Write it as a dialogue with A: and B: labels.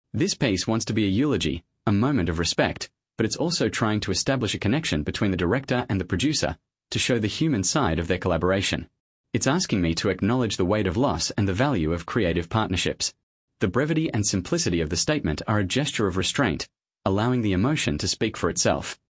A: This piece wants to be a eulogy, a moment of respect, but it's also trying to establish a connection between the director and the producer to show the human side of their collaboration. It's asking me to acknowledge the weight of loss and the value of creative partnerships. The brevity and simplicity of the statement are a gesture of restraint, allowing the emotion to speak for itself.